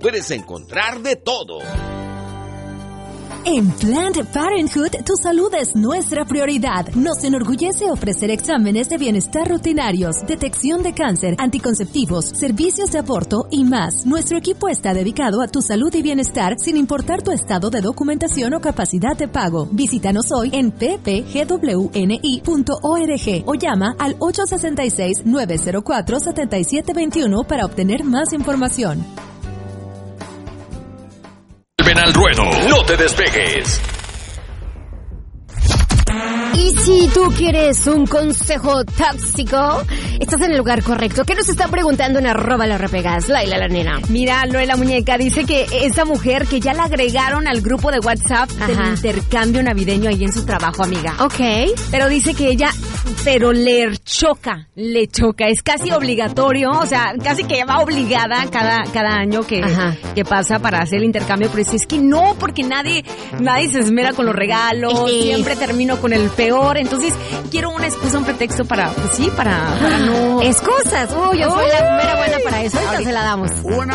puedes encontrar de todo. En Planned Parenthood, tu salud es nuestra prioridad. Nos enorgullece ofrecer exámenes de bienestar rutinarios, detección de cáncer, anticonceptivos, servicios de aborto y más. Nuestro equipo está dedicado a tu salud y bienestar sin importar tu estado de documentación o capacidad de pago. Visítanos hoy en ppgwni.org o llama al 866-904-7721 para obtener más información. Ven al ruedo, no te despegues. Y si tú quieres un consejo tóxico, estás en el lugar correcto. ¿Qué nos está preguntando en @larepegas? Laila, la nena. Mira, lo de la muñeca dice que esa mujer que ya la agregaron al grupo de WhatsApp del intercambio navideño ahí en su trabajo, amiga. Ok. Pero dice que ella, le choca. Es casi obligatorio, o sea, casi que va obligada cada año que pasa para hacer el intercambio. Pero dice, es que no, porque nadie se esmera con los regalos, siempre termino con el peor. Entonces, quiero una excusa, un pretexto para no... Excusas. Yo soy la primera buena para eso. Ahorita se la damos.